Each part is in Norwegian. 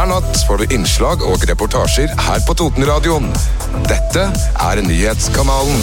Hver natt får du innslag og reportasjer her på Totenradioen. Dette nyhetskanalen.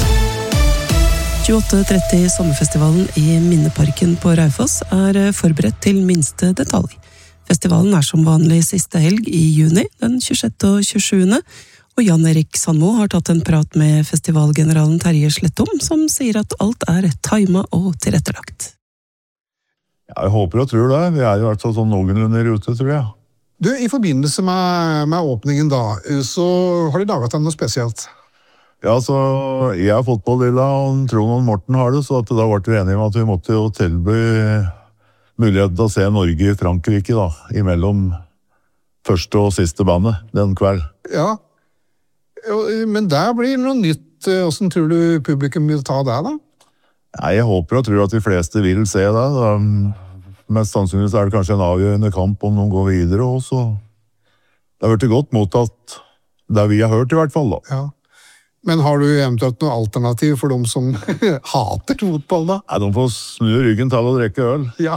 28.30 Sommerfestivalen i Minneparken på Raufoss forberedt til minste detalj. Festivalen som vanlig siste helg i juni, den 26. og 27. Og Jan Erik Sandmo har tatt en prat med festivalgeneralen Terje Slettum, som sier at alt timet og tilrettelagt. Ja, jeg håper og tror det. Vi jo i hvert fall sånn noenlunde i rute, tror jeg. Du, i forbindelse med åpningen da, så har de laget noe spesielt. Ja, så jeg har fotball-lilla, og Trond og Morten har det, så at da ble vi enige om at vi måtte jo tilby muligheten til å se Norge i Frankrike da, imellom første og siste bandet den kveld. Ja, men der blir noe nytt. Hvordan tror du publikum vil ta det da? Nei, jeg håper og tror at de fleste vil se det. Mest sannsynligvis det kanskje en avgjørende kamp om de går videre også. Det har vært godt mottatt det vi har hørt i hvert fall da. Ja. Men har du eventuelt noe alternativ for dem som hater fotball da? Nei, de får snu ryggen til å drikke øl. Ja.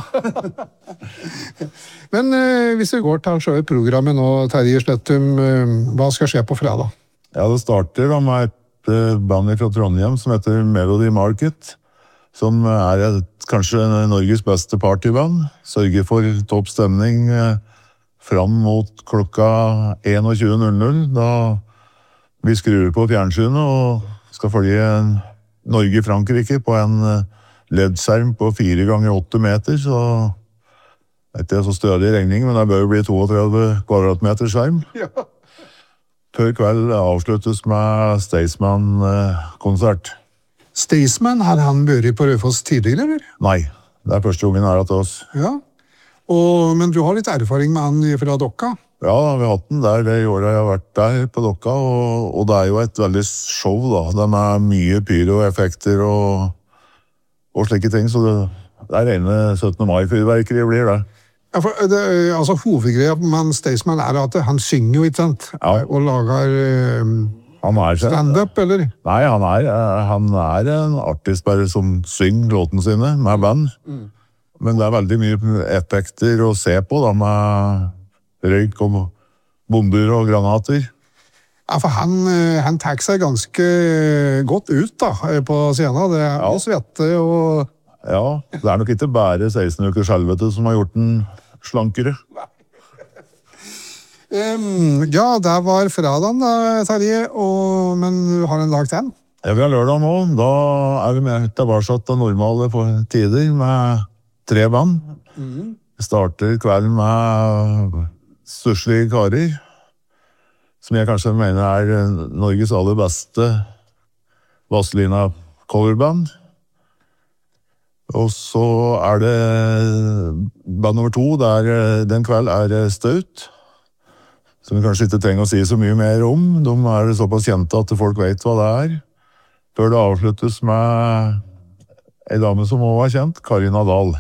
Men hvis vi går til selve programmet nå, Terje Slettum, hva skal skje på fredag? Ja, det starter da med et band fra Trondheim som heter Melody Market, som kanskje Norges beste partyband. Sørger for topp stemning fram mot klokka 21.00, da vi skrur på fjernsynet og skal følge Norge i Frankrike på en LED-skjerm på 4 ganger 8 meter, så det ikke så stødig regning, men det bør jo bli 32 kvadratmeter skjerm. Ja. Før kveld avsluttes med Staysman-konsert. Staysman, har han vært på Raufoss tidligere, eller? Nei, det første gangen her til oss. Ja, men du har litt erfaring med han fra Dokka? Ja, vi har hatt den der det året jeg har vært der på Dokka, og det jo et veldig show da. Det mye pyroeffekter og slike ting, så det rene 17. mai-fyrverkeri blir det. Ja, for hovedgreia med Staysman at han synger jo, ikke sant? Ja. Og lager stand-up, eller? Nei, han en artist bare som synger låtene sine med band. Men det veldig mye effekter å se på da, med røyk og bomber og granater. Ja, for han tar seg ganske godt ut da, på scenen. Det mye svette og... Ja, det nok ikke bare 16 ukers helvete som har gjort den slankere. Ja, det var fredagen da, Terje, men har en dag til? Ja, vi har lørdag nå. Da vi med tilbake til normale tider med 3 band. Vi starter kvelden med Stusslige karer, som jeg kanskje mener Norges aller beste Vazelina coverband. Og så det band nummer 2, den kveld Staut, som vi kanskje ikke trenger å si så mye mer om. De såpass kjente at folk vet hva det før det avsluttes med en dame som også kjent, Karina Dahl.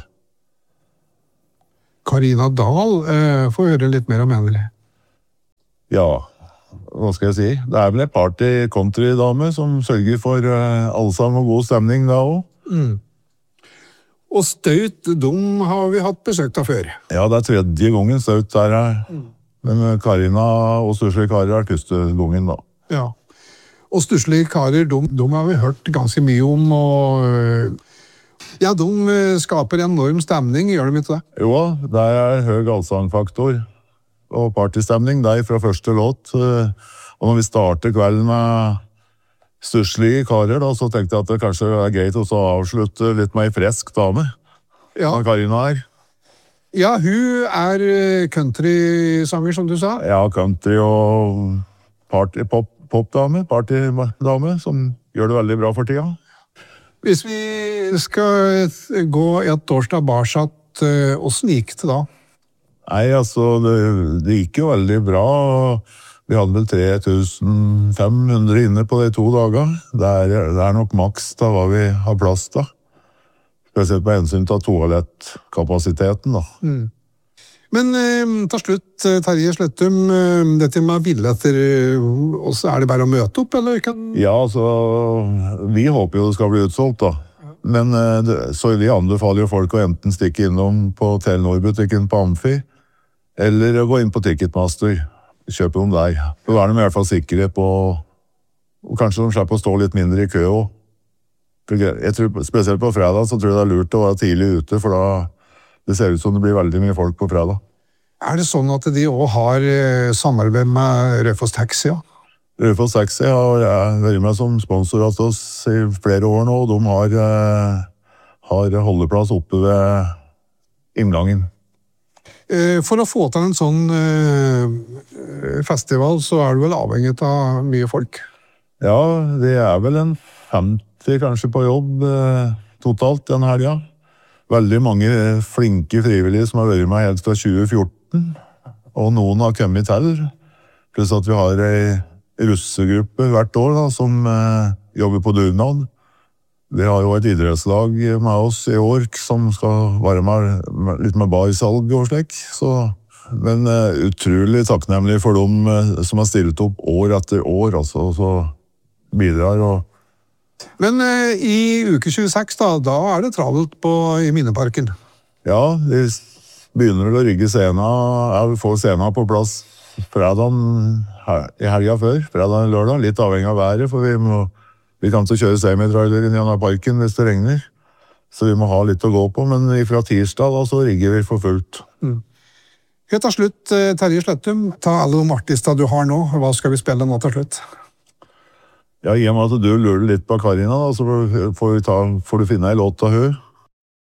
Karina Dahl, får høre litt mer om henne. Ja, hva skal jeg si? Det vel en party-country-dame som sørger for allsang og god stemning da også. Og Staut, de har vi hatt besøk av før. Ja, det 3. gangen Staut der men Karina og Stusslige karer første gangen da. Ja, og Stusslige karer, de har vi hørt ganske mye om, og ja, de skaper enorm stemning, gjør de ikke det? Jo, det høy allsangfaktor og partystemning, det fra første låt. Og når vi starter kvelden med Stusslige karer, da, så tenkte jeg at det kanskje greit å avslutte litt med en fresk dame. Ja. Karina Ja, hun country-sanger, som du sa. Ja, country og pop-dame, partydame, som gjør det veldig bra for tida. Hvis vi skal gå et års tilbake, hvordan gikk det da? Nei, altså, det gikk jo veldig bra. Vi hadde vel 3500 inne på de 2 dager. Det nok maks da hva vi har plass da. Spesielt på hensyn til toalettkapasiteten da. Men til slutt, Terje Slettum, dette med billetter, også det bare å møte opp, eller? Ja, altså, vi håper jo det skal bli utsolgt da. Men så vi anbefaler jo folk å enten stikke innom på Telenor-butikken på Amfi, Eller gå inn på Ticketmaster, kjøpe dem der. Så er de i hvert fall sikre på, og kanskje de slipper å stå litt mindre i kø også. Jeg tror, spesielt på fredag så tror jeg det er lurt å være tidlig ute, for da det ser ut som det blir veldig mye folk på fredag. Er det sånn at de også har samarbeid med Raufoss Taxi? Ja? Raufoss Taxi har vært med som sponsor av oss i flere år nå, og de har holdeplass oppe ved inngangen. For å få til en sånn festival så er du vel avhengig av mye folk? Ja, det er vel en 50 kanskje på jobb totalt den helga. Veldig mange flinke frivillige som har vært med helt fra 2014, og noen har kommet til. Pluss at vi har en russegruppe hvert år da, som jobber på dugnad. Vi har jo et idrettslag med oss i år som skal være med litt med barsalg og slik. Men utrolig takknemlig for dem som har stilt opp år etter år, altså, og så bidrar. Men i uke 26 da er det travelt i Minneparken? Ja, vi begynner å rygge scenen. Jeg får scenen på plass fredagen i helga før, fredagen og lørdag, litt avhengig av været, for vi kan ikke kjøre semitrailer inn gjennom parken hvis det regner. Så vi må ha litt å gå på, men fra tirsdag da, så rigger vi for fullt. Helt til slutt, Terje Slettum, ta alle de artister du har nå. Hva skal vi spille nå til slutt? Ja, i og med at du lurer litt på Karina, da, så får du finne en låt av hun.